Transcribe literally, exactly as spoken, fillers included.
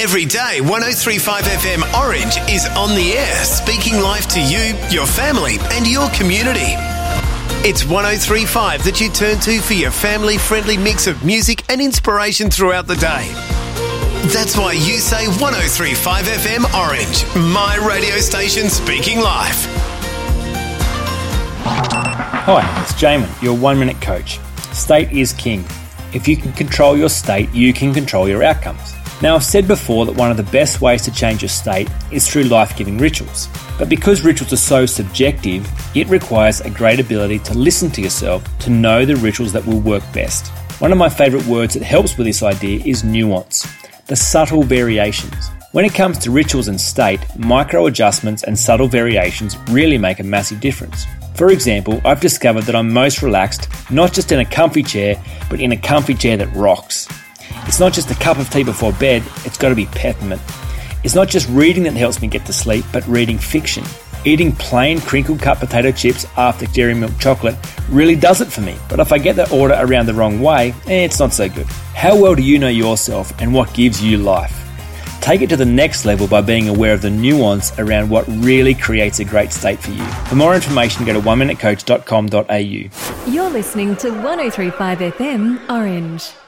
Every day, one oh three point five F M Orange is on the air, speaking life to you, your family and your community. It's one oh three point five that you turn to for your family-friendly mix of music and inspiration throughout the day. That's why you say one oh three point five F M Orange, my radio station speaking life. Hi, it's Jamin, your one-minute coach. State is king. If you can control your state, you can control your outcomes. Now, I've said before that one of the best ways to change your state is through life-giving rituals. But because rituals are so subjective, it requires a great ability to listen to yourself to know the rituals that will work best. One of my favourite words that helps with this idea is nuance, the subtle variations. When it comes to rituals and state, micro adjustments and subtle variations really make a massive difference. For example, I've discovered that I'm most relaxed not just in a comfy chair, but in a comfy chair that rocks. It's not just a cup of tea before bed, it's got to be peppermint. It's not just reading that helps me get to sleep, but reading fiction. Eating plain crinkled cut potato chips after dairy milk chocolate really does it for me, but if I get the order around the wrong way, eh, it's not so good. How well do you know yourself and what gives you life? Take it to the next level by being aware of the nuance around what really creates a great state for you. For more information, go to one minute coach dot com dot a u. You're listening to one oh three point five F M Orange.